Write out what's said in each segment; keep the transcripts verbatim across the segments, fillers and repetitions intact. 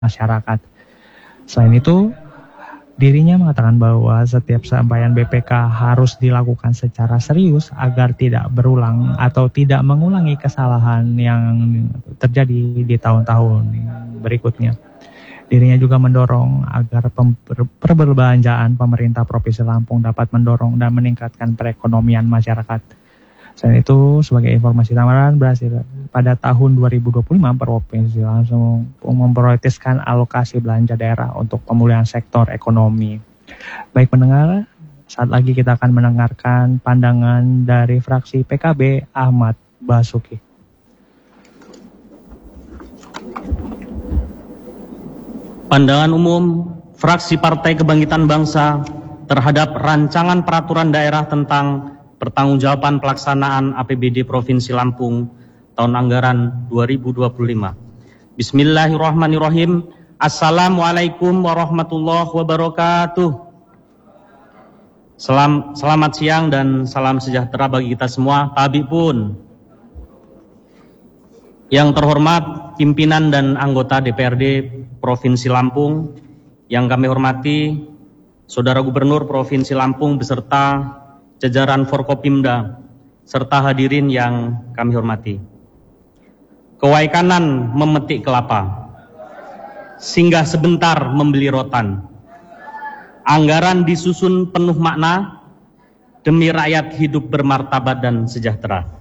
masyarakat. Selain itu, dirinya mengatakan bahwa setiap sampaian B P K harus dilakukan secara serius agar tidak berulang atau tidak mengulangi kesalahan yang terjadi di tahun-tahun berikutnya. Dirinya juga mendorong agar perbelanjaan pemerintah Provinsi Lampung dapat mendorong dan meningkatkan perekonomian masyarakat. Selain itu, sebagai informasi tambahan, berhasil pada tahun dua ribu dua puluh lima Provinsi langsung memprioritaskan alokasi belanja daerah untuk pemulihan sektor ekonomi. Baik pendengar, saat lagi kita akan mendengarkan pandangan dari fraksi P K B Ahmad Basuki. Pandangan umum fraksi Partai Kebangkitan Bangsa terhadap rancangan peraturan daerah tentang pertanggungjawaban pelaksanaan A P B D Provinsi Lampung tahun anggaran dua ribu dua puluh lima. Bismillahirrahmanirrahim. Assalamualaikum warahmatullahi wabarakatuh. Selam, selamat siang dan salam sejahtera bagi kita semua. Tabik pun. Yang terhormat pimpinan dan anggota D P R D Provinsi Lampung, yang kami hormati Saudara Gubernur Provinsi Lampung beserta jajaran Forkopimda, serta hadirin yang kami hormati. Kewai kanan memetik kelapa, singgah sebentar membeli rotan. Anggaran disusun penuh makna, demi rakyat hidup bermartabat dan sejahtera.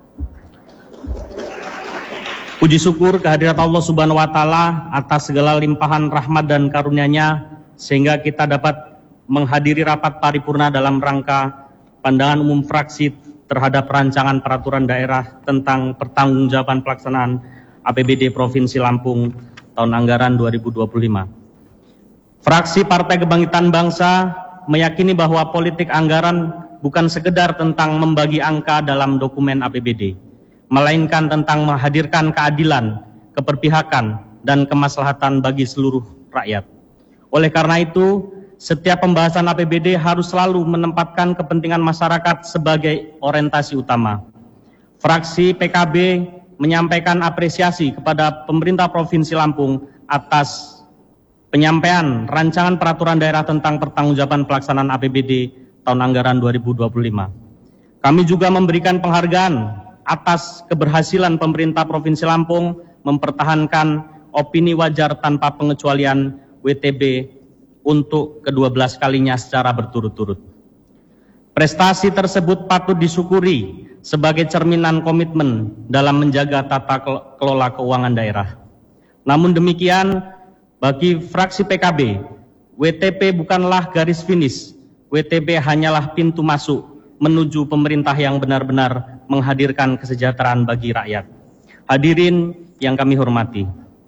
Puji syukur kehadirat Allah Subhanahu wa Ta'ala atas segala limpahan rahmat dan karunia-Nya, sehingga kita dapat menghadiri rapat paripurna dalam rangka pandangan umum fraksi terhadap rancangan peraturan daerah tentang pertanggungjawaban pelaksanaan A P B D Provinsi Lampung tahun anggaran dua ribu dua puluh lima. Fraksi Partai Kebangkitan Bangsa meyakini bahwa politik anggaran bukan sekedar tentang membagi angka dalam dokumen A P B D, melainkan tentang menghadirkan keadilan, keberpihakan, dan kemaslahatan bagi seluruh rakyat. Oleh karena itu, setiap pembahasan A P B D harus selalu menempatkan kepentingan masyarakat sebagai orientasi utama. Fraksi P K B menyampaikan apresiasi kepada pemerintah Provinsi Lampung atas penyampaian rancangan peraturan daerah tentang pertanggungjawaban pelaksanaan A P B D tahun anggaran dua ribu dua puluh lima. Kami juga memberikan penghargaan atas keberhasilan pemerintah Provinsi Lampung mempertahankan opini wajar tanpa pengecualian W T B untuk kedua belas kalinya secara berturut-turut. Prestasi tersebut patut disyukuri sebagai cerminan komitmen dalam menjaga tata kelola keuangan daerah. Namun demikian, bagi fraksi P K B, W T P bukanlah garis finish. W T P hanyalah pintu masuk menuju pemerintah yang benar-benar menghadirkan kesejahteraan bagi rakyat. Hadirin yang kami hormati,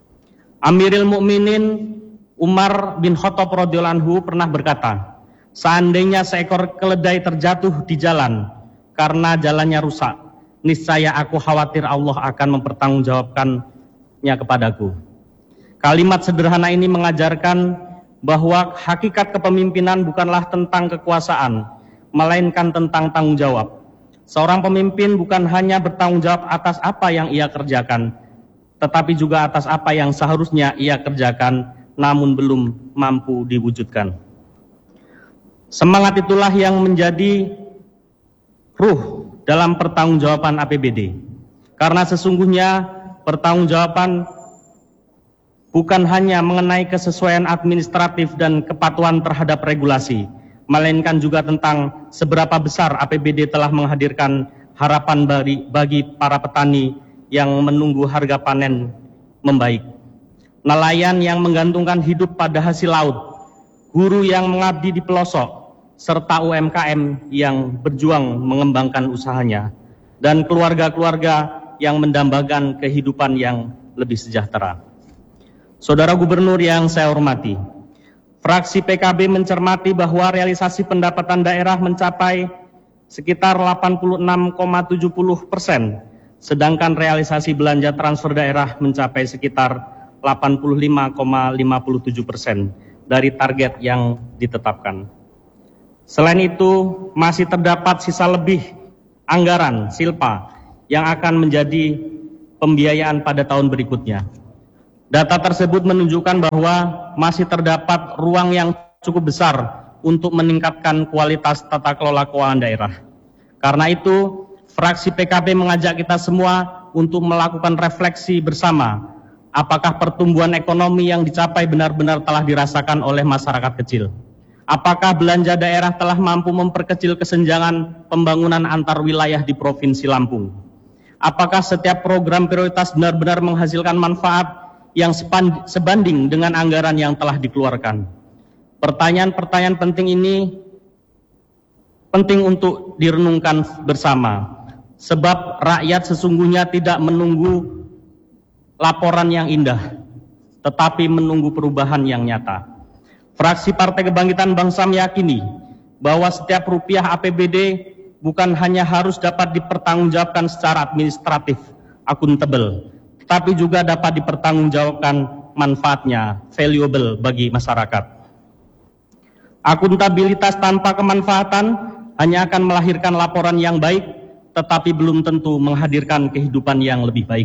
Amirul Mukminin Umar bin Khattab radhiyallahu anhu pernah berkata, seandainya seekor keledai terjatuh di jalan karena jalannya rusak, niscaya aku khawatir Allah akan mempertanggungjawabkannya kepadaku. Kalimat sederhana ini mengajarkan bahwa hakikat kepemimpinan bukanlah tentang kekuasaan, melainkan tentang tanggung jawab. Seorang pemimpin bukan hanya bertanggung jawab atas apa yang ia kerjakan, tetapi juga atas apa yang seharusnya ia kerjakan, namun belum mampu diwujudkan. Semangat itulah yang menjadi ruh dalam pertanggungjawaban A P B D. Karena sesungguhnya pertanggungjawaban bukan hanya mengenai kesesuaian administratif dan kepatuhan terhadap regulasi, melainkan juga tentang seberapa besar A P B D telah menghadirkan harapan bagi, bagi para petani yang menunggu harga panen membaik, nelayan yang menggantungkan hidup pada hasil laut, guru yang mengabdi di pelosok, serta U M K M yang berjuang mengembangkan usahanya, dan keluarga-keluarga yang mendambakan kehidupan yang lebih sejahtera. Saudara Gubernur yang saya hormati, fraksi P K B mencermati bahwa realisasi pendapatan daerah mencapai sekitar delapan puluh enam koma tujuh puluh persen, sedangkan realisasi belanja transfer daerah mencapai sekitar delapan puluh lima koma lima puluh tujuh persen dari target yang ditetapkan. Selain itu, masih terdapat sisa lebih anggaran silpa yang akan menjadi pembiayaan pada tahun berikutnya. Data tersebut menunjukkan bahwa masih terdapat ruang yang cukup besar untuk meningkatkan kualitas tata kelola keuangan daerah. Karena itu, fraksi P K B mengajak kita semua untuk melakukan refleksi bersama, apakah pertumbuhan ekonomi yang dicapai benar-benar telah dirasakan oleh masyarakat kecil? Apakah belanja daerah telah mampu memperkecil kesenjangan pembangunan antar wilayah di Provinsi Lampung? Apakah setiap program prioritas benar-benar menghasilkan manfaat yang sebanding dengan anggaran yang telah dikeluarkan? Pertanyaan-pertanyaan penting ini penting untuk direnungkan bersama, sebab rakyat sesungguhnya tidak menunggu laporan yang indah, tetapi menunggu perubahan yang nyata. Fraksi Partai Kebangkitan Bangsa meyakini bahwa setiap rupiah A P B D bukan hanya harus dapat dipertanggungjawabkan secara administratif, akuntabel, tapi juga dapat dipertanggungjawabkan manfaatnya, valuable bagi masyarakat. Akuntabilitas tanpa kemanfaatan hanya akan melahirkan laporan yang baik, tetapi belum tentu menghadirkan kehidupan yang lebih baik.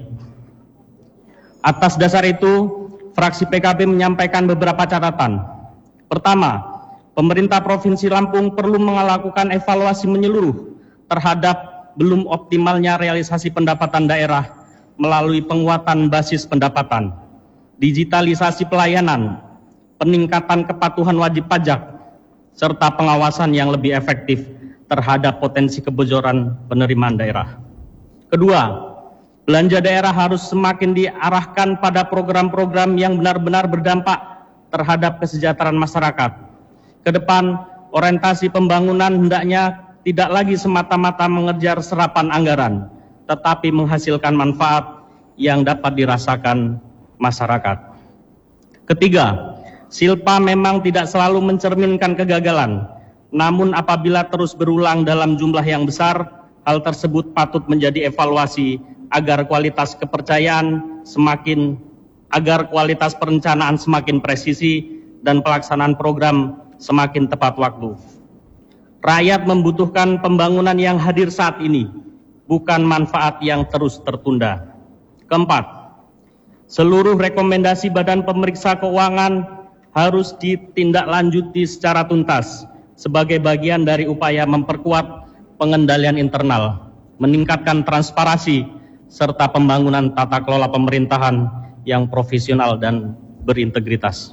Atas dasar itu, fraksi P K B menyampaikan beberapa catatan. Pertama, pemerintah Provinsi Lampung perlu melakukan evaluasi menyeluruh terhadap belum optimalnya realisasi pendapatan daerah melalui penguatan basis pendapatan, digitalisasi pelayanan, peningkatan kepatuhan wajib pajak, serta pengawasan yang lebih efektif terhadap potensi kebocoran penerimaan daerah. Kedua, belanja daerah harus semakin diarahkan pada program-program yang benar-benar berdampak terhadap kesejahteraan masyarakat. Ke depan, orientasi pembangunan hendaknya tidak lagi semata-mata mengejar serapan anggaran, tetapi menghasilkan manfaat yang dapat dirasakan masyarakat. Ketiga, silpa memang tidak selalu mencerminkan kegagalan, namun apabila terus berulang dalam jumlah yang besar, hal tersebut patut menjadi evaluasi agar kualitas kepercayaan semakin agar kualitas perencanaan semakin presisi dan pelaksanaan program semakin tepat waktu. Rakyat membutuhkan pembangunan yang hadir saat ini, bukan manfaat yang terus tertunda. Keempat, seluruh rekomendasi Badan Pemeriksa Keuangan harus ditindaklanjuti secara tuntas sebagai bagian dari upaya memperkuat pengendalian internal, meningkatkan transparansi, serta pembangunan tata kelola pemerintahan yang profesional dan berintegritas.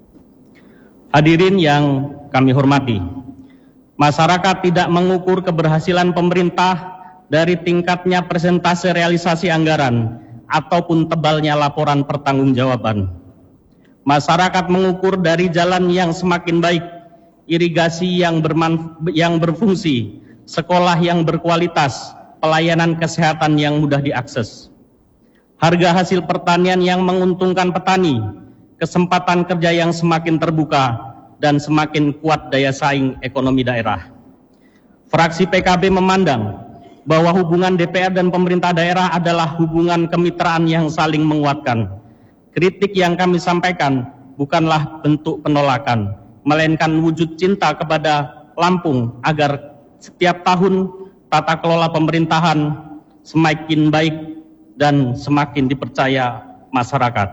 Hadirin yang kami hormati, masyarakat tidak mengukur keberhasilan pemerintah dari tingkatnya persentase realisasi anggaran ataupun tebalnya laporan pertanggungjawaban. Masyarakat mengukur dari jalan yang semakin baik, irigasi yang, yang berfungsi, sekolah yang berkualitas, pelayanan kesehatan yang mudah diakses, harga hasil pertanian yang menguntungkan petani, kesempatan kerja yang semakin terbuka, dan semakin kuat daya saing ekonomi daerah. Fraksi P K B memandang bahwa hubungan D P R dan pemerintah daerah adalah hubungan kemitraan yang saling menguatkan. Kritik yang kami sampaikan bukanlah bentuk penolakan, melainkan wujud cinta kepada Lampung agar setiap tahun tata kelola pemerintahan semakin baik dan semakin dipercaya masyarakat.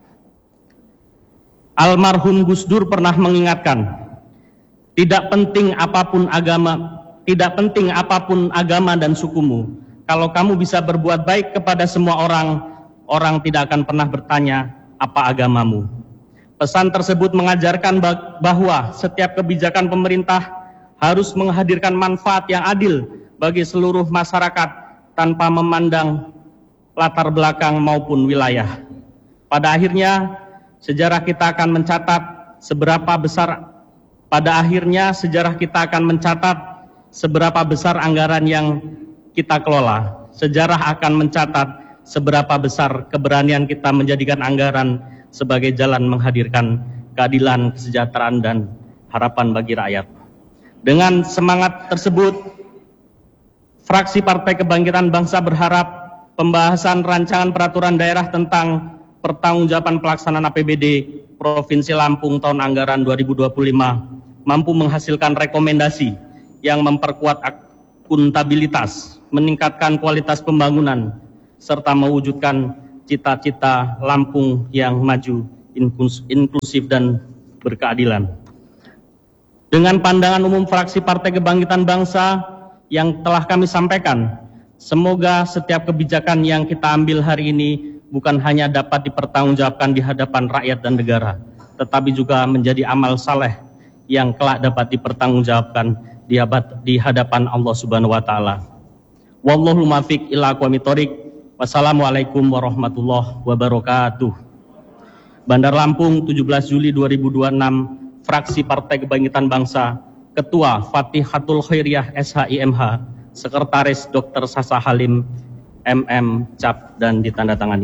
Almarhum Gus Dur pernah mengingatkan, tidak penting apapun agama, tidak penting apapun agama dan sukumu, kalau kamu bisa berbuat baik kepada semua orang, orang tidak akan pernah bertanya apa agamamu. Pesan tersebut mengajarkan bahwa setiap kebijakan pemerintah harus menghadirkan manfaat yang adil bagi seluruh masyarakat tanpa memandang latar belakang maupun wilayah. Pada akhirnya sejarah kita akan mencatat seberapa besar pada akhirnya sejarah kita akan mencatat seberapa besar anggaran yang kita kelola. Sejarah akan mencatat seberapa besar keberanian kita menjadikan anggaran sebagai jalan menghadirkan keadilan, kesejahteraan, dan harapan bagi rakyat. Dengan semangat tersebut, fraksi Partai Kebangkitan Bangsa berharap pembahasan rancangan peraturan daerah tentang pertanggungjawaban pelaksanaan A P B D Provinsi Lampung tahun anggaran dua ribu dua puluh lima mampu menghasilkan rekomendasi yang memperkuat akuntabilitas, meningkatkan kualitas pembangunan, serta mewujudkan cita-cita Lampung yang maju, inklusif dan berkeadilan. Dengan pandangan umum fraksi Partai Kebangkitan Bangsa yang telah kami sampaikan, semoga setiap kebijakan yang kita ambil hari ini bukan hanya dapat dipertanggungjawabkan di hadapan rakyat dan negara, tetapi juga menjadi amal saleh yang kelak dapat dipertanggungjawabkan di hadapan Allah Subhanahu wa taala. Wallahu muwaffiq ila aqwamit thoriq. Wassalamualaikum warahmatullahi wabarakatuh. Bandar Lampung, tujuh belas Juli dua ribu dua puluh enam, fraksi Partai Kebangkitan Bangsa, Ketua Fatihatul Khairiyah S H I M H, Sekretaris Doktor Sasa Halim M M Cap dan ditandatangani.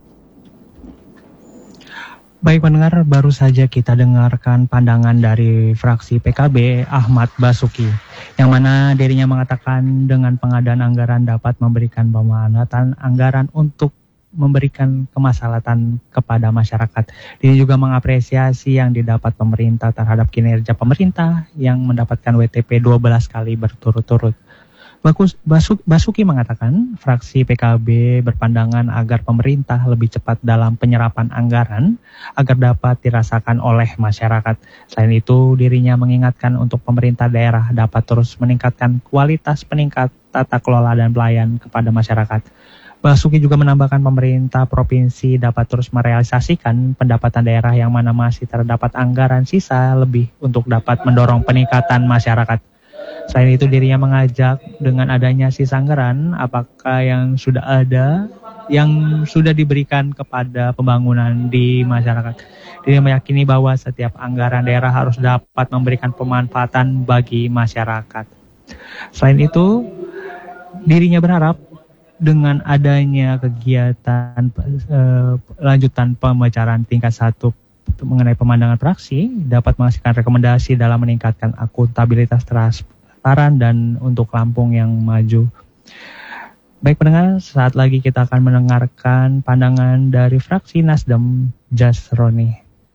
Baik pendengar, baru saja kita dengarkan pandangan dari fraksi P K B Ahmad Basuki, yang mana dirinya mengatakan dengan pengadaan anggaran dapat memberikan pemanfaatan anggaran untuk memberikan kemaslahatan kepada masyarakat. Dia juga mengapresiasi yang didapat pemerintah terhadap kinerja pemerintah yang mendapatkan W T P dua belas kali berturut-turut. Basuki mengatakan fraksi P K B berpandangan agar pemerintah lebih cepat dalam penyerapan anggaran agar dapat dirasakan oleh masyarakat. Selain itu, dirinya mengingatkan untuk pemerintah daerah dapat terus meningkatkan kualitas peningkat tata kelola dan pelayan kepada masyarakat. Basuki juga menambahkan pemerintah provinsi dapat terus merealisasikan pendapatan daerah yang mana masih terdapat anggaran sisa lebih untuk dapat mendorong peningkatan masyarakat. Selain itu, dirinya mengajak dengan adanya sisa anggaran, apakah yang sudah ada, yang sudah diberikan kepada pembangunan di masyarakat. Dirinya meyakini bahwa setiap anggaran daerah harus dapat memberikan pemanfaatan bagi masyarakat. Selain itu, dirinya berharap dengan adanya kegiatan eh, lanjutan pembicaraan tingkat satu mengenai pemandangan praksi dapat menghasilkan rekomendasi dalam meningkatkan akuntabilitas transparan dan untuk Lampung yang maju. Baik pendengar, saat lagi kita akan mendengarkan pandangan dari fraksi Nasdem, Jasroni.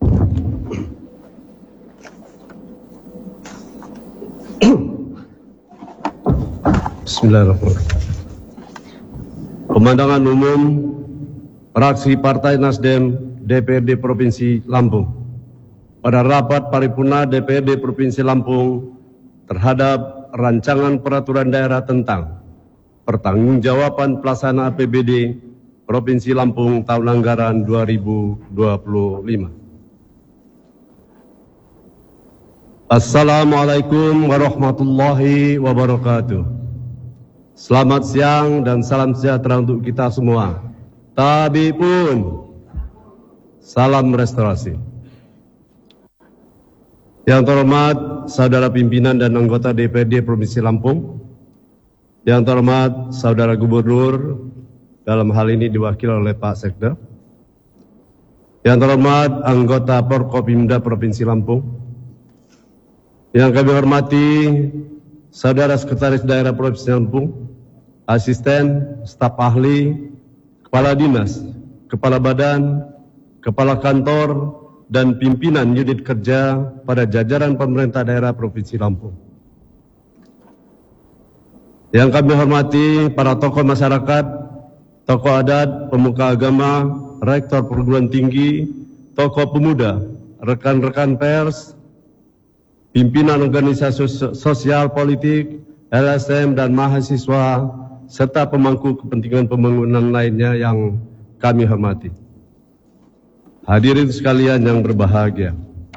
Bismillahirrahmanirrahim. Pemandangan umum fraksi Partai Nasdem D P R D Provinsi Lampung pada rapat paripurna D P R D Provinsi Lampung terhadap rancangan peraturan daerah tentang pertanggungjawaban pelaksana A P B D Provinsi Lampung tahun anggaran dua ribu dua puluh lima. Assalamualaikum warahmatullahi wabarakatuh. Selamat siang dan salam sejahtera untuk kita semua. Tabi pun, salam restorasi. Yang terhormat saudara pimpinan dan anggota D P R D Provinsi Lampung, yang terhormat saudara Gubernur, dalam hal ini diwakili oleh Pak Sekda, yang terhormat anggota Forkopimda Provinsi Lampung, yang kami hormati saudara Sekretaris Daerah Provinsi Lampung, asisten, staf ahli, kepala dinas, kepala badan, kepala kantor, dan pimpinan unit kerja pada jajaran pemerintah daerah Provinsi Lampung. Yang kami hormati para tokoh masyarakat, tokoh adat, pemuka agama, rektor perguruan tinggi, tokoh pemuda, rekan-rekan pers, pimpinan organisasi sosial politik, L S M dan mahasiswa, serta pemangku kepentingan pembangunan lainnya yang kami hormati. Hadirin sekalian yang berbahagia.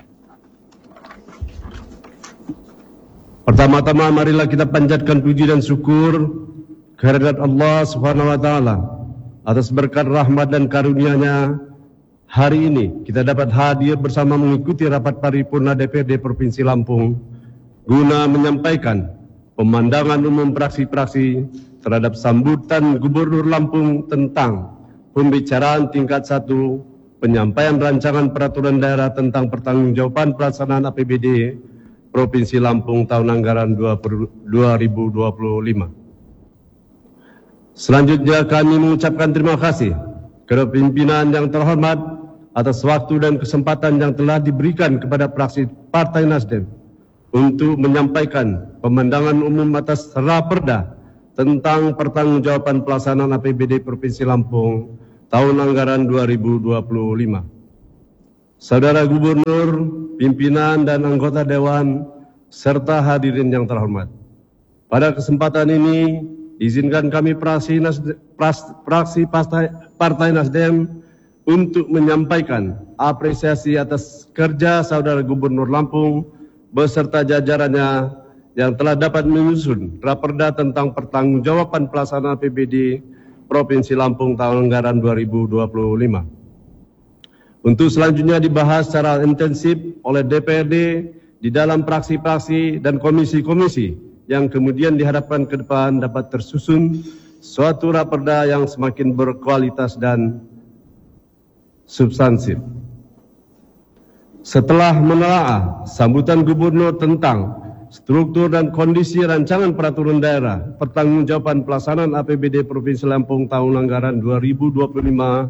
Pertama-tama marilah kita panjatkan puji dan syukur kehadirat Allah Subhanahu wa taala atas berkat rahmat dan karunia-Nya. Hari ini kita dapat hadir bersama mengikuti rapat paripurna D P R D Provinsi Lampung guna menyampaikan pemandangan umum praksi-praksi terhadap sambutan Gubernur Lampung tentang pembicaraan tingkat satu penyampaian rancangan peraturan daerah tentang pertanggungjawaban pelaksanaan A P B D Provinsi Lampung tahun anggaran dua ribu dua puluh lima. Selanjutnya kami mengucapkan terima kasih kepada pimpinan yang terhormat atas waktu dan kesempatan yang telah diberikan kepada fraksi Partai Nasdem untuk menyampaikan pemandangan umum atas raperda tentang pertanggungjawaban pelaksanaan A P B D Provinsi Lampung tahun anggaran dua ribu dua puluh lima. Saudara Gubernur, pimpinan dan anggota Dewan, serta hadirin yang terhormat. Pada kesempatan ini, izinkan kami praksi, Nasde, pras, praksi Partai, Partai Nasdem untuk menyampaikan apresiasi atas kerja Saudara Gubernur Lampung beserta jajarannya yang telah dapat menyusun Raperda tentang pertanggungjawaban pelaksanaan A P B D Provinsi Lampung tahun anggaran dua ribu dua puluh lima. Untuk selanjutnya dibahas secara intensif oleh D P R D di dalam praksi-praksi dan komisi-komisi yang kemudian diharapkan ke depan dapat tersusun suatu raperda yang semakin berkualitas dan substansif. Setelah menelaah sambutan Gubernur tentang struktur dan kondisi rancangan peraturan daerah pertanggungjawaban pelaksanaan A P B D Provinsi Lampung tahun anggaran dua ribu dua puluh lima,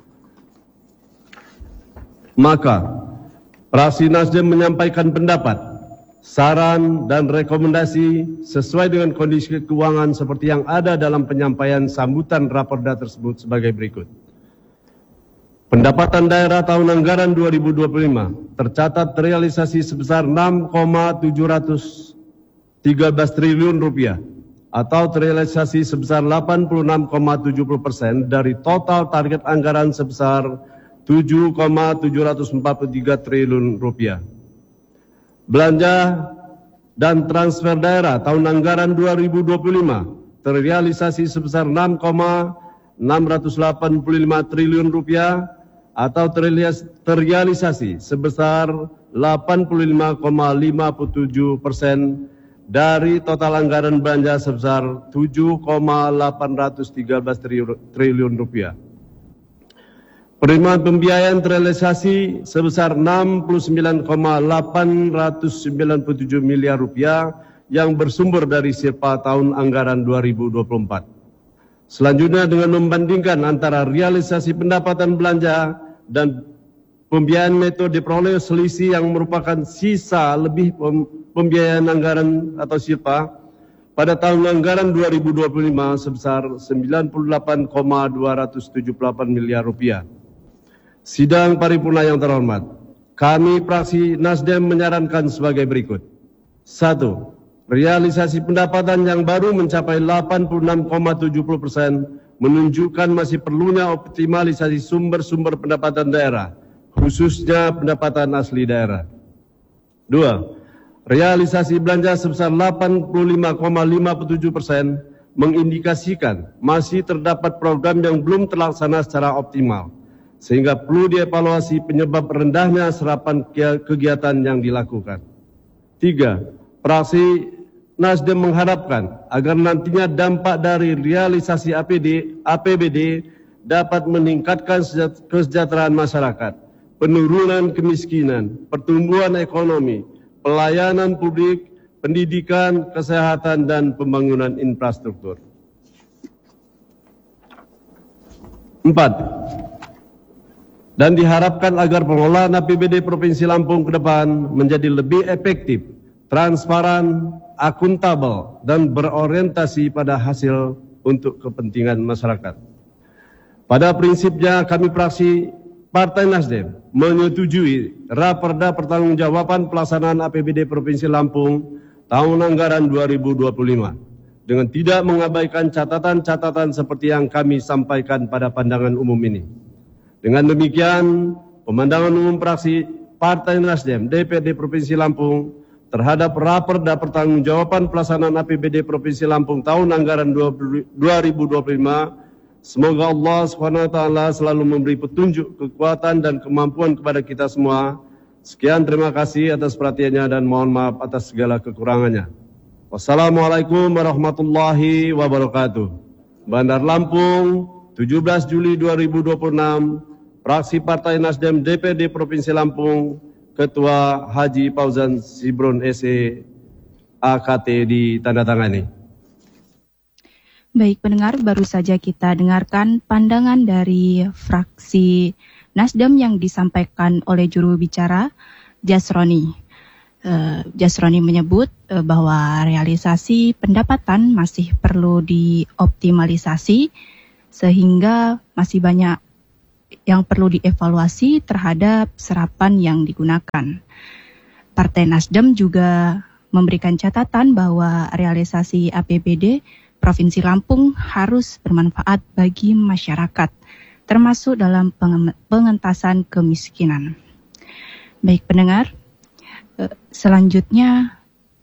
maka praksi Nasdem menyampaikan pendapat, saran, dan rekomendasi sesuai dengan kondisi keuangan seperti yang ada dalam penyampaian sambutan raperda tersebut sebagai berikut. Pendapatan daerah tahun anggaran dua ribu dua puluh lima tercatat terrealisasi sebesar enam koma tujuh tiga triliun rupiah atau terrealisasi sebesar delapan puluh enam koma tujuh puluh persen dari total target anggaran sebesar tujuh koma tujuh empat tiga triliun rupiah. Belanja dan transfer daerah tahun anggaran dua ribu dua puluh lima terrealisasi sebesar enam koma enam delapan lima triliun rupiah atau terrealisasi sebesar delapan puluh lima koma lima tujuh persen dari total anggaran belanja sebesar tujuh koma delapan tiga triliun rupiah. Penerimaan pembiayaan terrealisasi sebesar enam puluh sembilan koma delapan sembilan tujuh miliar rupiah yang bersumber dari sirpa tahun anggaran dua ribu dua puluh empat. Selanjutnya dengan membandingkan antara realisasi pendapatan belanja dan pembiayaan neto diperoleh selisih yang merupakan sisa lebih pembiayaan anggaran atau sirpa pada tahun anggaran dua ribu dua puluh lima sebesar sembilan puluh delapan koma dua tujuh delapan miliar rupiah. Sidang paripurna yang terhormat, kami praksi Nasdem menyarankan sebagai berikut. Satu, realisasi pendapatan yang baru mencapai delapan puluh enam koma tujuh puluh persen menunjukkan masih perlunya optimalisasi sumber-sumber pendapatan daerah, khususnya pendapatan asli daerah. Dua, realisasi belanja sebesar delapan puluh lima koma lima tujuh persen mengindikasikan masih terdapat program yang belum terlaksana secara optimal, sehingga perlu dievaluasi penyebab rendahnya serapan kegiatan yang dilakukan. Tiga, praksi Nasdem mengharapkan agar nantinya dampak dari realisasi A P B D dapat meningkatkan kesejahteraan masyarakat, penurunan kemiskinan, pertumbuhan ekonomi, pelayanan publik, pendidikan, kesehatan, dan pembangunan infrastruktur. Empat, dan diharapkan agar pengelolaan A P B D Provinsi Lampung ke depan menjadi lebih efektif, transparan, akuntabel, dan berorientasi pada hasil untuk kepentingan masyarakat. Pada prinsipnya kami praksi Partai Nasdem menyetujui Raperda Pertanggungjawaban Pelaksanaan A P B D Provinsi Lampung tahun anggaran dua ribu dua puluh lima dengan tidak mengabaikan catatan-catatan seperti yang kami sampaikan pada pandangan umum ini. Dengan demikian, pemandangan umum praksi Partai Nasdem D P R D Provinsi Lampung terhadap Raperda Pertanggungjawaban Pelaksanaan A P B D Provinsi Lampung tahun anggaran dua ribu dua puluh lima, semoga Allah subhanahu wa taala selalu memberi petunjuk, kekuatan, dan kemampuan kepada kita semua. Sekian, terima kasih atas perhatiannya dan mohon maaf atas segala kekurangannya. Wassalamualaikum warahmatullahi wabarakatuh. Bandar Lampung, tujuh belas Juli dua ribu dua puluh enam, Praksi Partai Nasdem D P R D Provinsi Lampung, Ketua Haji Fauzan Sibron S E A K T ditandatangani. Baik pendengar, baru saja kita dengarkan pandangan dari fraksi Nasdem yang disampaikan oleh juru bicara Jasroni. Uh, Jasroni menyebut uh, bahwa realisasi pendapatan masih perlu dioptimalisasi sehingga masih banyak yang perlu dievaluasi terhadap serapan yang digunakan. Partai Nasdem juga memberikan catatan bahwa realisasi A P B D Provinsi Lampung harus bermanfaat bagi masyarakat, termasuk dalam pengentasan kemiskinan. Baik pendengar, selanjutnya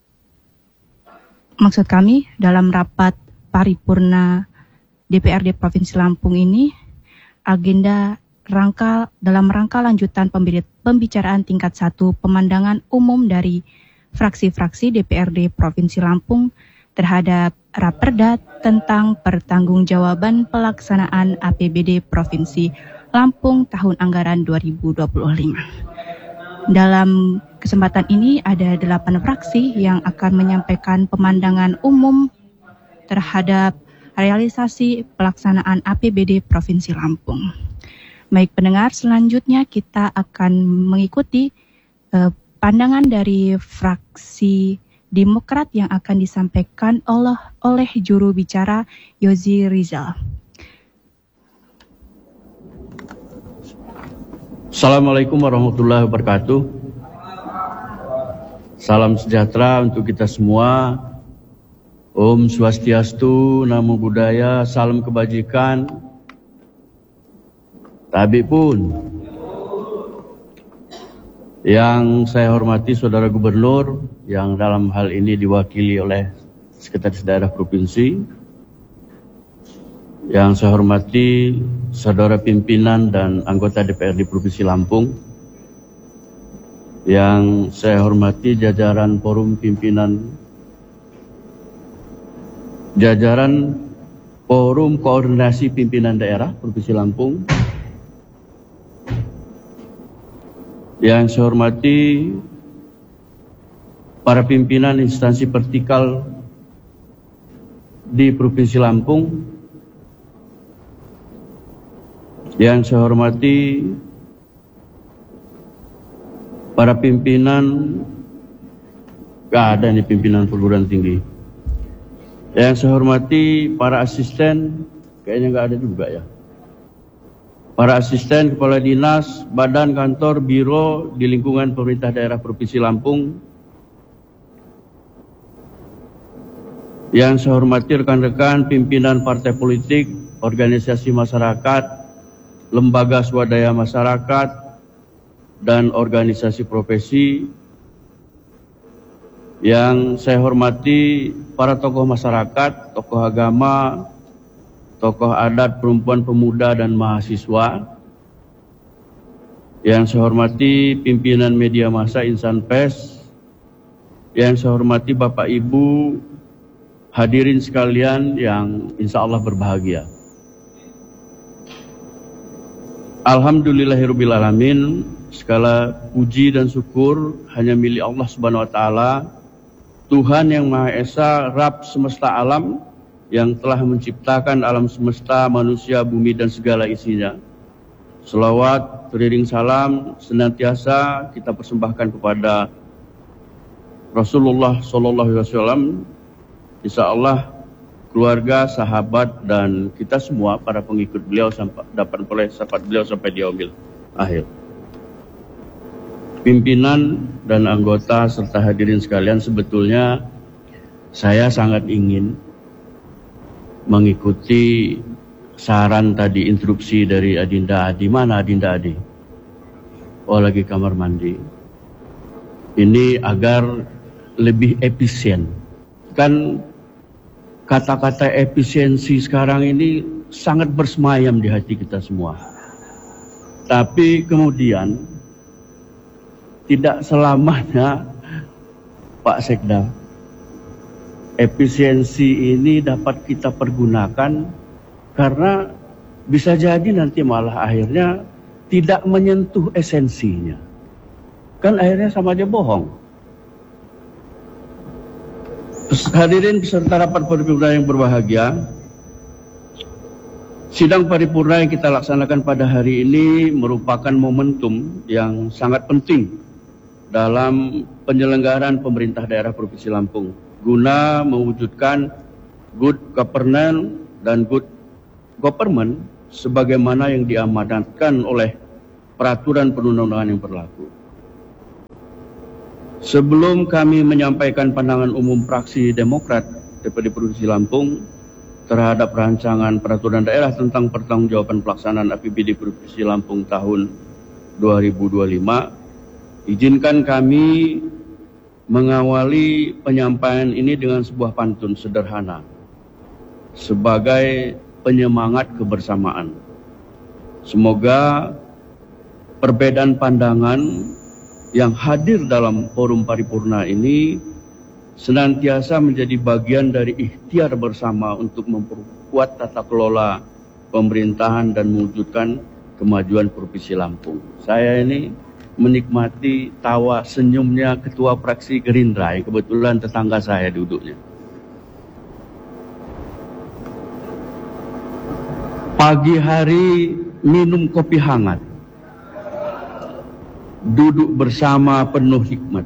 maksud kami dalam rapat paripurna D P R D Provinsi Lampung ini, agenda rangka dalam rangka lanjutan pembicaraan tingkat satu pemandangan umum dari fraksi-fraksi D P R D Provinsi Lampung terhadap Raperda tentang pertanggungjawaban pelaksanaan A P B D Provinsi Lampung tahun anggaran dua ribu dua puluh lima. Dalam kesempatan ini ada delapan fraksi yang akan menyampaikan pemandangan umum terhadap realisasi pelaksanaan A P B D Provinsi Lampung. Baik pendengar, selanjutnya kita akan mengikuti eh, pandangan dari fraksi Demokrat yang akan disampaikan oleh, oleh juru bicara Yozi Rizal. Assalamualaikum warahmatullahi wabarakatuh. Salam sejahtera untuk kita semua. Om Swastiastu, Namo Buddhaya, salam kebajikan. Tabi pun. Yang saya hormati Saudara Gubernur, yang dalam hal ini diwakili oleh Sekretaris Daerah Provinsi. Yang saya hormati Saudara Pimpinan dan anggota D P R D Provinsi Lampung. Yang saya hormati jajaran Forum Pimpinan, jajaran Forum Koordinasi Pimpinan Daerah Provinsi Lampung. Yang saya hormati para pimpinan instansi vertikal di Provinsi Lampung. Yang saya hormati para pimpinan, gak ada nih pimpinan perguruan tinggi. Yang saya hormati para asisten, kayaknya gak ada juga ya. Para asisten kepala dinas, badan, kantor, biro di lingkungan pemerintah daerah Provinsi Lampung. Yang saya hormati rekan-rekan pimpinan partai politik, organisasi masyarakat, lembaga swadaya masyarakat, dan organisasi profesi. Yang saya hormati para tokoh masyarakat, tokoh agama, tokoh adat, perempuan, pemuda, dan mahasiswa. Yang saya hormati pimpinan media massa, insan pers. Yang saya hormati Bapak Ibu, hadirin sekalian yang insya Allah berbahagia. Alhamdulillahirrabbilalamin, segala puji dan syukur hanya milik Allah Subhanahu wa Ta'ala, Tuhan yang Maha Esa, Rabb semesta alam, yang telah menciptakan alam semesta, manusia, bumi, dan segala isinya. Selawat, beriring salam, senantiasa kita persembahkan kepada Rasulullah Sallallahu Alaihi Wasallam, insya Allah keluarga, sahabat, dan kita semua para pengikut beliau sampai dapat oleh syafaat beliau sampai di yaumil akhir. Pimpinan dan anggota serta hadirin sekalian, sebetulnya saya sangat ingin mengikuti saran tadi, instruksi dari Adinda Adi. Mana Adinda Adi? Oh, lagi kamar mandi. Ini agar lebih efisien. Kan kata-kata efisiensi sekarang ini sangat bersemayam di hati kita semua. Tapi kemudian tidak selamanya, Pak Sekda, efisiensi ini dapat kita pergunakan, karena bisa jadi nanti malah akhirnya tidak menyentuh esensinya. Kan akhirnya sama aja bohong. Hadirin peserta rapat paripurna yang berbahagia, sidang paripurna yang kita laksanakan pada hari ini merupakan momentum yang sangat penting dalam penyelenggaraan pemerintah daerah Provinsi Lampung, guna mewujudkan good governance dan good government sebagaimana yang diamanatkan oleh peraturan perundang-undangan yang berlaku. Sebelum kami menyampaikan pandangan umum fraksi Demokrat D P R D Provinsi Lampung terhadap rancangan peraturan daerah tentang pertanggungjawaban pelaksanaan A P B D Provinsi Lampung tahun dua ribu dua puluh lima, izinkan kami mengawali penyampaian ini dengan sebuah pantun sederhana sebagai penyemangat kebersamaan. Semoga perbedaan pandangan yang hadir dalam forum paripurna ini senantiasa menjadi bagian dari ikhtiar bersama untuk memperkuat tata kelola pemerintahan dan mewujudkan kemajuan Provinsi Lampung. Saya ini menikmati tawa senyumnya Ketua Fraksi Gerindra yang kebetulan tetangga saya duduknya. Pagi hari minum kopi hangat, duduk bersama penuh hikmat.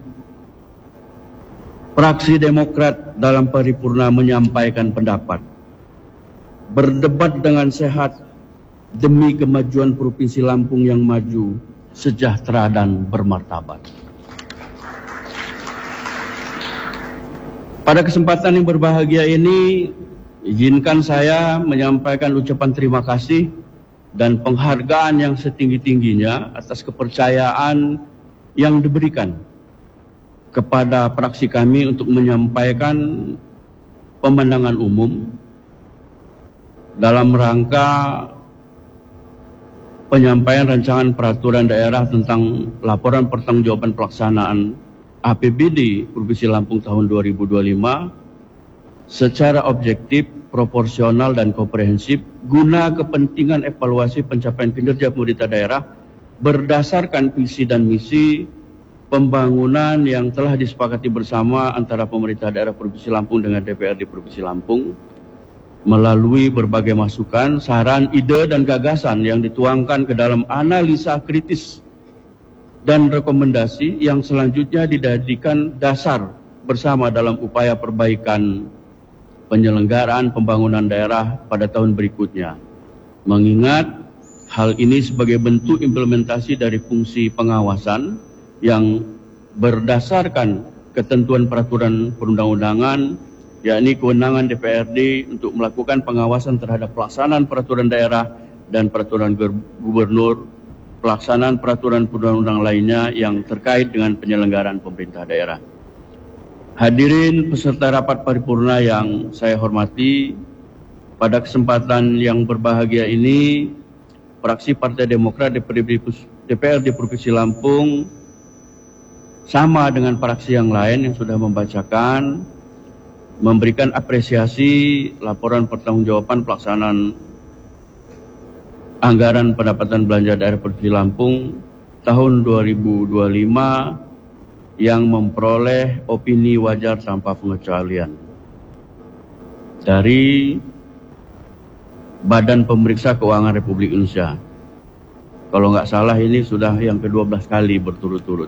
Fraksi Demokrat dalam paripurna menyampaikan pendapat, berdebat dengan sehat demi kemajuan Provinsi Lampung yang maju, sejahtera dan bermartabat. Pada kesempatan yang berbahagia ini, izinkan saya menyampaikan ucapan terima kasih dan penghargaan yang setinggi-tingginya atas kepercayaan yang diberikan kepada fraksi kami untuk menyampaikan pemandangan umum dalam rangka penyampaian rancangan peraturan daerah tentang laporan pertanggungjawaban pelaksanaan A P B D Provinsi Lampung tahun dua ribu dua puluh lima secara objektif, proporsional dan komprehensif guna kepentingan evaluasi pencapaian kinerja pemerintah daerah berdasarkan visi dan misi pembangunan yang telah disepakati bersama antara pemerintah daerah Provinsi Lampung dengan D P R D Provinsi Lampung, melalui berbagai masukan, saran, ide, dan gagasan yang dituangkan ke dalam analisa kritis dan rekomendasi yang selanjutnya dijadikan dasar bersama dalam upaya perbaikan penyelenggaraan pembangunan daerah pada tahun berikutnya. Mengingat hal ini sebagai bentuk implementasi dari fungsi pengawasan yang berdasarkan ketentuan peraturan perundang-undangan, yakni kewenangan D P R D untuk melakukan pengawasan terhadap pelaksanaan peraturan daerah dan peraturan gubernur, pelaksanaan peraturan perundang-undang lainnya yang terkait dengan penyelenggaraan pemerintah daerah. Hadirin peserta rapat paripurna yang saya hormati, pada kesempatan yang berbahagia ini, fraksi Partai Demokrat D P R D Provinsi Lampung sama dengan fraksi yang lain yang sudah membacakan, memberikan apresiasi laporan pertanggungjawaban pelaksanaan anggaran pendapatan belanja daerah Provinsi Lampung tahun dua ribu dua puluh lima yang memperoleh opini wajar tanpa pengecualian dari Badan Pemeriksa Keuangan Republik Indonesia. Kalau nggak salah ini sudah yang kedua belas kali berturut-turut.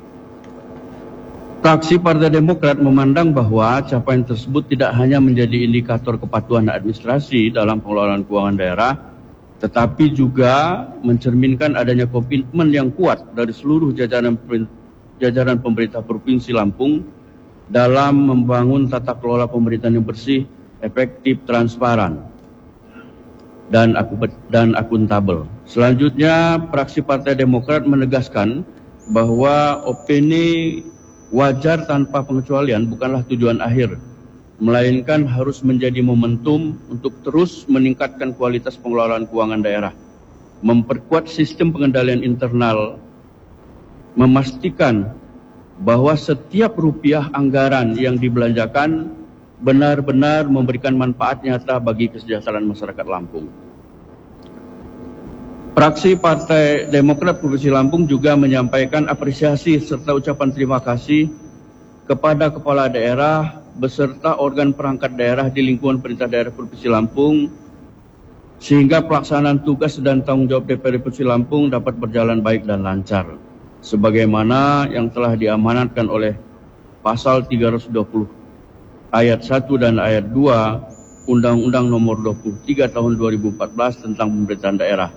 Fraksi Partai Demokrat memandang bahwa capaian tersebut tidak hanya menjadi indikator kepatuhan administrasi dalam pengelolaan keuangan daerah, tetapi juga mencerminkan adanya komitmen yang kuat dari seluruh jajaran jajaran pemerintah Provinsi Lampung dalam membangun tata kelola pemerintahan yang bersih, efektif, transparan, dan dan akuntabel. Selanjutnya, fraksi Partai Demokrat menegaskan bahwa opini wajar tanpa pengecualian bukanlah tujuan akhir, melainkan harus menjadi momentum untuk terus meningkatkan kualitas pengelolaan keuangan daerah, memperkuat sistem pengendalian internal, memastikan bahwa setiap rupiah anggaran yang dibelanjakan benar-benar memberikan manfaat nyata bagi kesejahteraan masyarakat Lampung. Fraksi Partai Demokrat Provinsi Lampung juga menyampaikan apresiasi serta ucapan terima kasih kepada kepala daerah beserta organ perangkat daerah di lingkungan pemerintah daerah Provinsi Lampung sehingga pelaksanaan tugas dan tanggung jawab D P R D Provinsi Lampung dapat berjalan baik dan lancar sebagaimana yang telah diamanatkan oleh pasal tiga ratus dua puluh ayat satu dan ayat dua Undang-Undang Nomor dua puluh tiga Tahun dua ribu empat belas tentang Pemerintahan Daerah.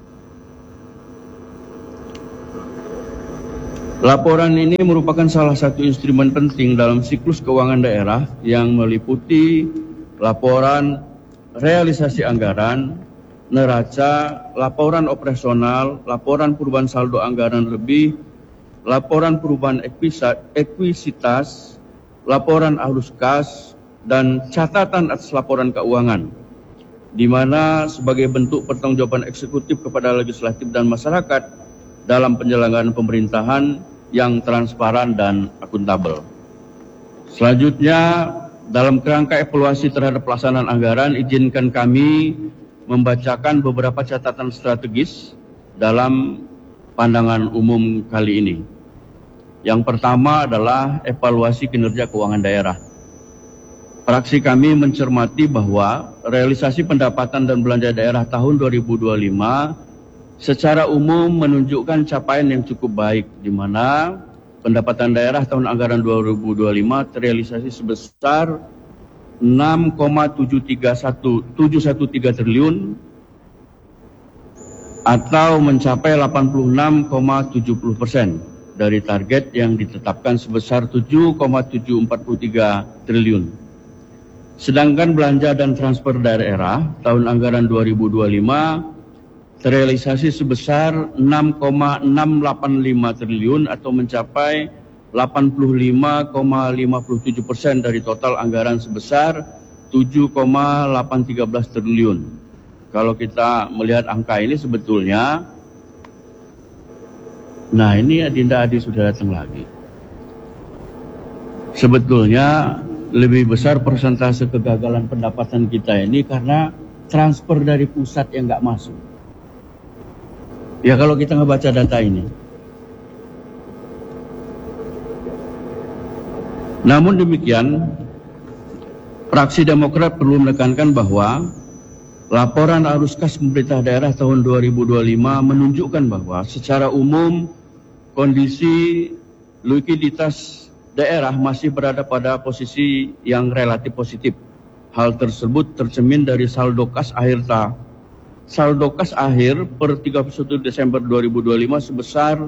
Laporan ini merupakan salah satu instrumen penting dalam siklus keuangan daerah yang meliputi laporan realisasi anggaran, neraca, laporan operasional, laporan perubahan saldo anggaran lebih, laporan perubahan ekuisitas, laporan arus kas, dan catatan atas laporan keuangan, di mana sebagai bentuk pertanggungjawaban eksekutif kepada legislatif dan masyarakat dalam penyelenggaraan pemerintahan yang transparan dan akuntabel. Selanjutnya, dalam kerangka evaluasi terhadap pelaksanaan anggaran, izinkan kami membacakan beberapa catatan strategis dalam pandangan umum kali ini. Yang pertama adalah evaluasi kinerja keuangan daerah. Fraksi kami mencermati bahwa realisasi pendapatan dan belanja daerah tahun dua ribu dua puluh lima secara umum menunjukkan capaian yang cukup baik, di mana pendapatan daerah tahun anggaran dua ribu dua puluh lima terrealisasi sebesar enam koma tujuh tiga satu tujuh satu tiga triliun atau mencapai delapan puluh enam koma tujuh puluh persen dari target yang ditetapkan sebesar tujuh koma tujuh empat tiga triliun. Sedangkan belanja dan transfer daerah tahun anggaran dua ribu dua puluh lima terrealisasi sebesar enam koma enam delapan lima triliun atau mencapai delapan puluh lima koma lima tujuh persen dari total anggaran sebesar tujuh koma delapan tiga belas triliun. Kalau kita melihat angka ini sebetulnya, nah ini Adinda Adi sudah datang lagi. Sebetulnya lebih besar persentase kegagalan pendapatan kita ini karena transfer dari pusat yang nggak masuk. Ya kalau kita ngebaca data ini. Namun demikian, fraksi Demokrat perlu menekankan bahwa laporan arus kas pemerintah daerah tahun dua ribu dua puluh lima menunjukkan bahwa secara umum kondisi likuiditas daerah masih berada pada posisi yang relatif positif. Hal tersebut tercermin dari saldo kas akhir tahun. Saldo kas akhir per tiga puluh satu Desember dua ribu dua puluh lima sebesar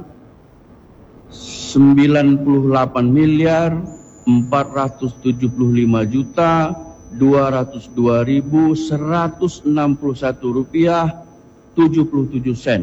sembilan puluh delapan miliar empat ratus tujuh puluh lima juta dua ratus dua ribu seratus enam puluh satu rupiah tujuh puluh tujuh sen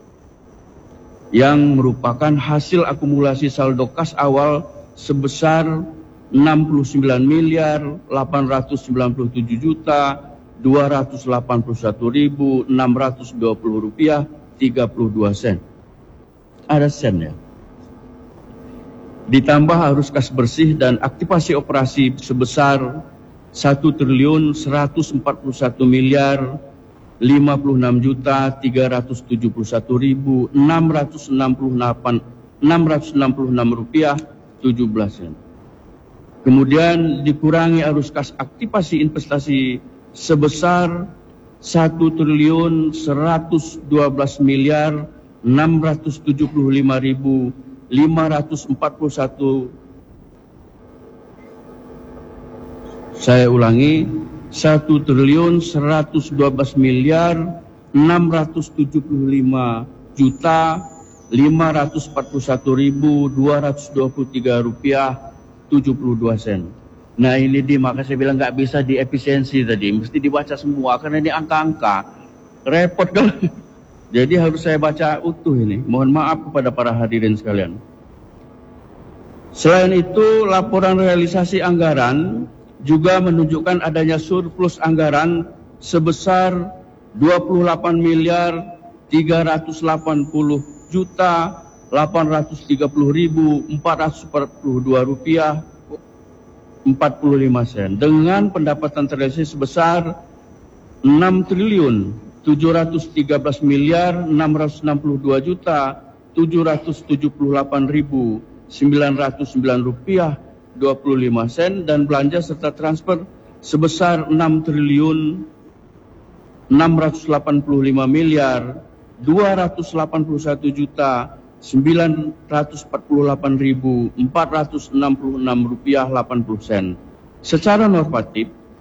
yang merupakan hasil akumulasi saldo kas awal sebesar enam puluh sembilan miliar delapan ratus sembilan puluh tujuh juta dua ratus delapan puluh satu ribu enam ratus dua puluh rupiah tiga puluh dua sen. Ada sen ya. Ditambah arus kas bersih dan aktivasi operasi sebesar satu triliun seratus empat puluh satu miliar lima puluh enam juta tiga ratus tujuh puluh satu ribu enam ratus enam puluh delapan enam ratus enam puluh enam rupiah tujuh belas sen. Kemudian dikurangi arus kas aktivasi investasi sebesar satu triliun seratus dua belas miliar enam ratus tujuh puluh lima ribu lima ratus empat puluh satu. Saya ulangi, satu triliun seratus dua belas miliar enam ratus tujuh puluh lima juta lima ratus empat puluh satu ribu dua ratus dua puluh tiga rupiah tujuh puluh dua sen. Nah ini di maka saya bilang nggak bisa di efisiensi tadi, mesti dibaca semua karena ini angka-angka repot kalau. Jadi harus saya baca utuh ini. Mohon maaf kepada para hadirin sekalian. Selain itu, laporan realisasi anggaran juga menunjukkan adanya surplus anggaran sebesar dua puluh delapan miliar tiga ratus delapan puluh juta delapan ratus tiga puluh ribu empat ratus empat puluh dua rupiah empat puluh lima sen dengan pendapatan terrealisasi sebesar enam triliun tujuh ratus tiga belas miliar enam ratus enam puluh dua juta tujuh ratus tujuh puluh delapan ribu sembilan ratus sembilan rupiah dua puluh lima sen dan belanja serta transfer sebesar enam triliun enam ratus delapan puluh lima miliar dua ratus delapan puluh satu juta sembilan ratus empat puluh delapan ribu empat ratus enam puluh enam rupiah delapan puluh sen. Secara normatif,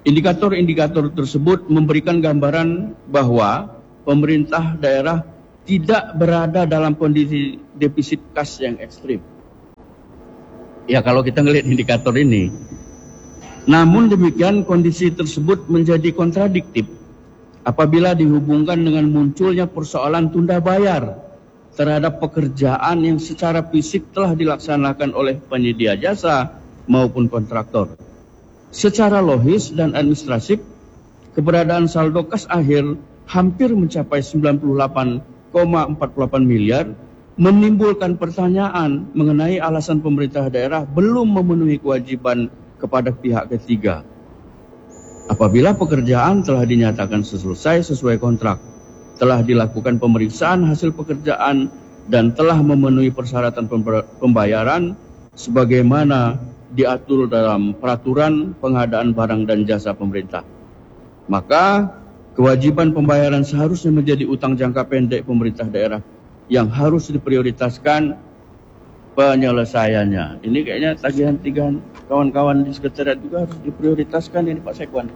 Indikator-indikator tersebut memberikan gambaran bahwa pemerintah daerah tidak berada dalam kondisi defisit kas yang ekstrim. Ya, kalau kita ngelihat indikator ini. Namun demikian kondisi tersebut menjadi kontradiktif apabila dihubungkan dengan munculnya persoalan tunda bayar terhadap pekerjaan yang secara fisik telah dilaksanakan oleh penyedia jasa maupun kontraktor. Secara logis dan administratif, keberadaan saldo kas akhir hampir mencapai sembilan puluh delapan koma empat puluh delapan miliar menimbulkan pertanyaan mengenai alasan pemerintah daerah belum memenuhi kewajiban kepada pihak ketiga. Apabila pekerjaan telah dinyatakan selesai sesuai kontrak, telah dilakukan pemeriksaan hasil pekerjaan dan telah memenuhi persyaratan pembayaran sebagaimana diatur dalam peraturan pengadaan barang dan jasa pemerintah, maka kewajiban pembayaran seharusnya menjadi utang jangka pendek pemerintah daerah yang harus diprioritaskan penyelesaiannya. Ini kayaknya tagihan-tagihan kawan-kawan di sekretariat juga harus diprioritaskan ini Pak Sekwan.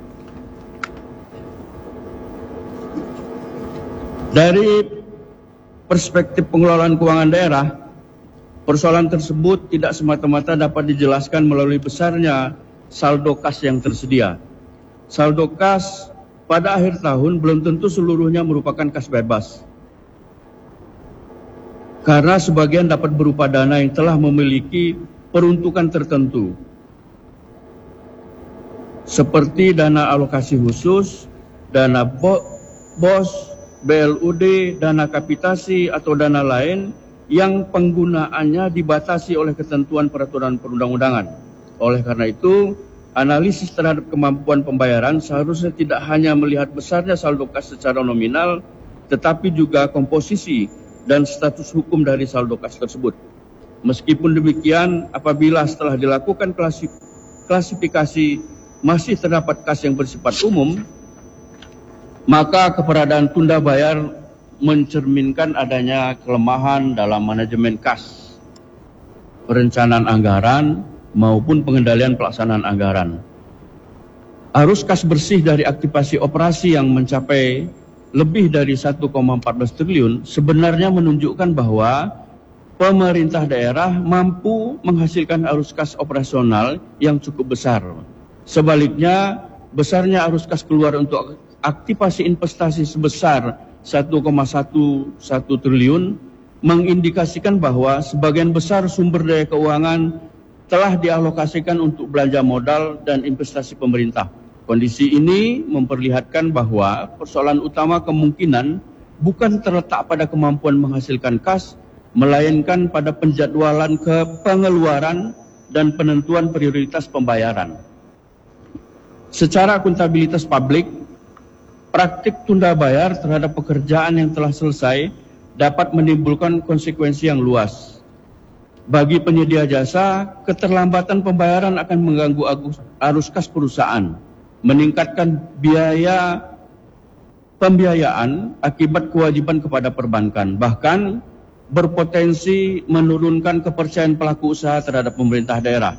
Dari perspektif pengelolaan keuangan daerah, persoalan tersebut tidak semata-mata dapat dijelaskan melalui besarnya saldo kas yang tersedia. Saldo kas pada akhir tahun belum tentu seluruhnya merupakan kas bebas, karena sebagian dapat berupa dana yang telah memiliki peruntukan tertentu, seperti dana alokasi khusus, dana bo bos, B L U D, dana kapitasi, atau dana lain yang penggunaannya dibatasi oleh ketentuan peraturan perundang-undangan. Oleh karena itu, analisis terhadap kemampuan pembayaran seharusnya tidak hanya melihat besarnya saldo kas secara nominal, tetapi juga komposisi dan status hukum dari saldo kas tersebut. Meskipun demikian, apabila setelah dilakukan klasif klasifikasi masih terdapat kas yang bersifat umum, maka keberadaan tunda bayar mencerminkan adanya kelemahan dalam manajemen kas, perencanaan anggaran, maupun pengendalian pelaksanaan anggaran. Arus kas bersih dari aktivasi operasi yang mencapai lebih dari satu koma empat belas triliun sebenarnya menunjukkan bahwa pemerintah daerah mampu menghasilkan arus kas operasional yang cukup besar. Sebaliknya, besarnya arus kas keluar untuk aktivasi investasi sebesar satu koma satu triliun mengindikasikan bahwa sebagian besar sumber daya keuangan telah dialokasikan untuk belanja modal dan investasi pemerintah. Kondisi ini memperlihatkan bahwa persoalan utama kemungkinan bukan terletak pada kemampuan menghasilkan kas, melainkan pada penjadwalan ke pengeluaran dan penentuan prioritas pembayaran. Secara akuntabilitas publik, praktik tunda bayar terhadap pekerjaan yang telah selesai dapat menimbulkan konsekuensi yang luas. Bagi penyedia jasa, keterlambatan pembayaran akan mengganggu arus kas perusahaan, meningkatkan biaya pembiayaan akibat kewajiban kepada perbankan, bahkan berpotensi menurunkan kepercayaan pelaku usaha terhadap pemerintah daerah.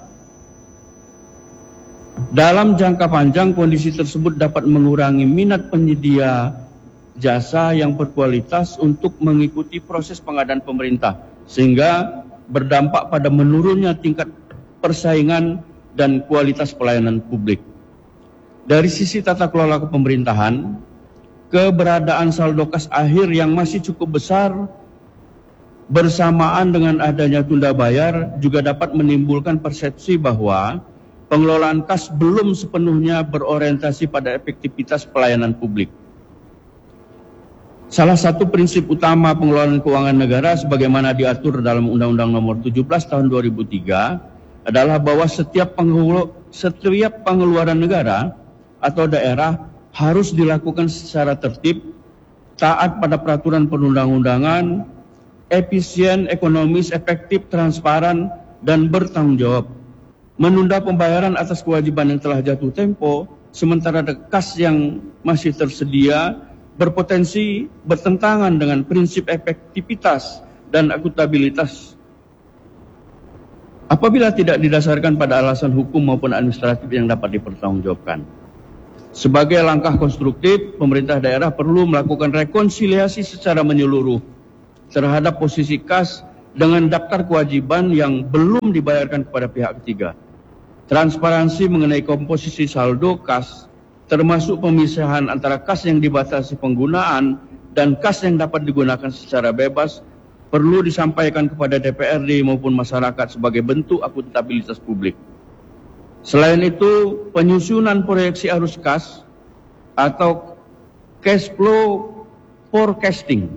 Dalam jangka panjang, kondisi tersebut dapat mengurangi minat penyedia jasa yang berkualitas untuk mengikuti proses pengadaan pemerintah, sehingga berdampak pada menurunnya tingkat persaingan dan kualitas pelayanan publik. Dari sisi tata kelola kepemerintahan, keberadaan saldo kas akhir yang masih cukup besar bersamaan dengan adanya tunda bayar juga dapat menimbulkan persepsi bahwa pengelolaan kas belum sepenuhnya berorientasi pada efektivitas pelayanan publik. Salah satu prinsip utama pengelolaan keuangan negara sebagaimana diatur dalam Undang-Undang Nomor tujuh belas Tahun dua ribu tiga adalah bahwa setiap, pengelu setiap pengeluaran negara atau daerah harus dilakukan secara tertib, taat pada peraturan perundang-undangan, efisien, ekonomis, efektif, transparan, dan bertanggung jawab. Menunda pembayaran atas kewajiban yang telah jatuh tempo, sementara kas yang masih tersedia, berpotensi bertentangan dengan prinsip efektivitas dan akuntabilitas apabila tidak didasarkan pada alasan hukum maupun administratif yang dapat dipertanggungjawabkan. Sebagai langkah konstruktif, pemerintah daerah perlu melakukan rekonsiliasi secara menyeluruh terhadap posisi kas dengan daftar kewajiban yang belum dibayarkan kepada pihak ketiga. Transparansi mengenai komposisi saldo kas, termasuk pemisahan antara kas yang dibatasi penggunaan dan kas yang dapat digunakan secara bebas, perlu disampaikan kepada D P R D maupun masyarakat sebagai bentuk akuntabilitas publik. Selain itu, penyusunan proyeksi arus kas atau cash flow forecasting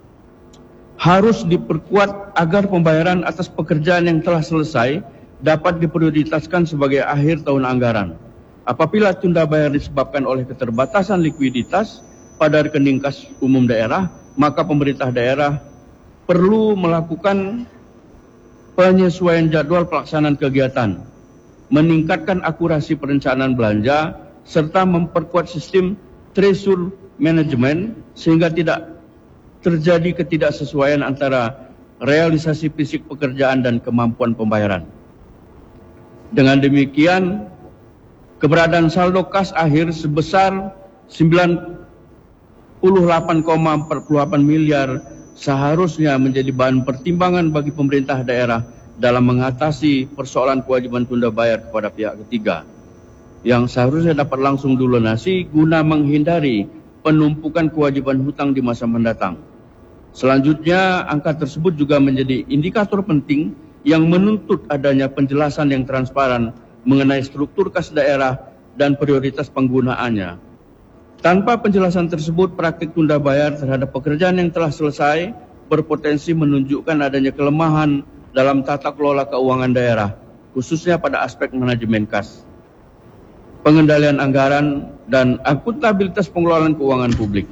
harus diperkuat agar pembayaran atas pekerjaan yang telah selesai dapat diprioritaskan sebagai akhir tahun anggaran. Apabila tunda bayar disebabkan oleh keterbatasan likuiditas pada rekening kas umum daerah, maka pemerintah daerah perlu melakukan penyesuaian jadwal pelaksanaan kegiatan, meningkatkan akurasi perencanaan belanja, serta memperkuat sistem treasury management sehingga tidak terjadi ketidaksesuaian antara realisasi fisik pekerjaan dan kemampuan pembayaran. Dengan demikian, keberadaan saldo kas akhir sebesar sembilan puluh delapan koma empat delapan miliar seharusnya menjadi bahan pertimbangan bagi pemerintah daerah dalam mengatasi persoalan kewajiban tunda bayar kepada pihak ketiga yang seharusnya dapat langsung dilunasi guna menghindari penumpukan kewajiban hutang di masa mendatang. Selanjutnya, angka tersebut juga menjadi indikator penting yang menuntut adanya penjelasan yang transparan mengenai struktur kas daerah dan prioritas penggunaannya. Tanpa penjelasan tersebut, praktik tunda bayar terhadap pekerjaan yang telah selesai berpotensi menunjukkan adanya kelemahan dalam tata kelola keuangan daerah, khususnya pada aspek manajemen kas, pengendalian anggaran, dan akuntabilitas pengelolaan keuangan publik.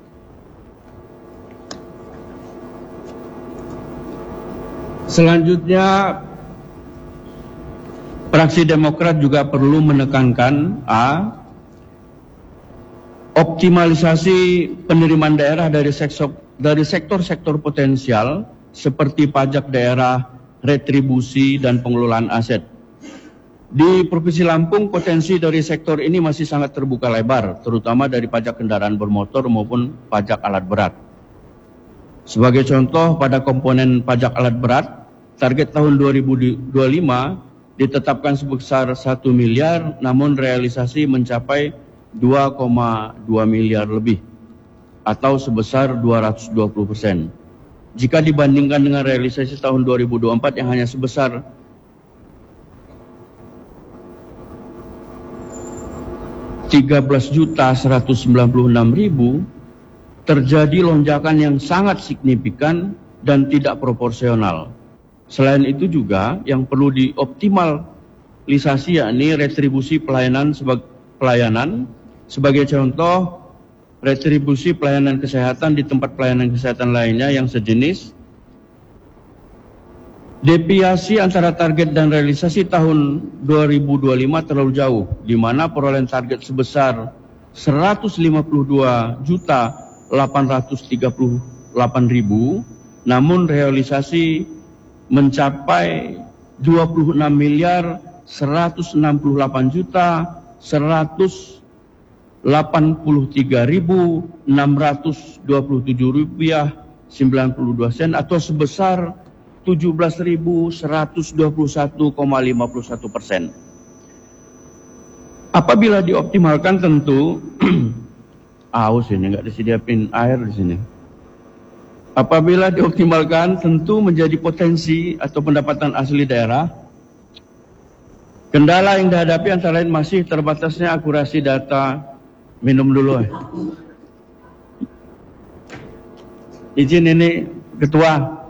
Selanjutnya, fraksi Demokrat juga perlu menekankan A. Optimalisasi penerimaan daerah dari sektor dari sektor-sektor potensial seperti pajak daerah, retribusi, dan pengelolaan aset. Di Provinsi Lampung, potensi dari sektor ini masih sangat terbuka lebar, terutama dari pajak kendaraan bermotor maupun pajak alat berat. Sebagai contoh, pada komponen pajak alat berat, target tahun dua ribu dua puluh lima ditetapkan sebesar satu miliar, namun realisasi mencapai dua koma dua miliar lebih, atau sebesar dua ratus dua puluh persen. Jika dibandingkan dengan realisasi tahun dua ribu dua puluh empat yang hanya sebesar tiga belas juta seratus sembilan puluh enam ribu, terjadi lonjakan yang sangat signifikan dan tidak proporsional. Selain itu juga yang perlu dioptimalisasi yakni retribusi pelayanan sebagai pelayanan. Sebagai contoh, retribusi pelayanan kesehatan di tempat pelayanan kesehatan lainnya yang sejenis. Deviasi antara target dan realisasi tahun dua ribu dua puluh lima terlalu jauh, di mana perolehan target sebesar seratus lima puluh dua juta delapan ratus tiga puluh delapan ribu, namun realisasi mencapai dua puluh enam miliar seratus enam puluh delapan juta seratus delapan puluh tiga ribu enam ratus dua puluh tujuh rupiah sembilan puluh dua sen atau sebesar tujuh belas ribu seratus dua puluh satu koma lima puluh satu persen. Apabila dioptimalkan tentu aus ini nggak disediain air di sini. Apabila dioptimalkan tentu menjadi potensi atau pendapatan asli daerah. Kendala yang dihadapi antara lain masih terbatasnya akurasi data. Minum dulu. Eh. Izin ini Ketua.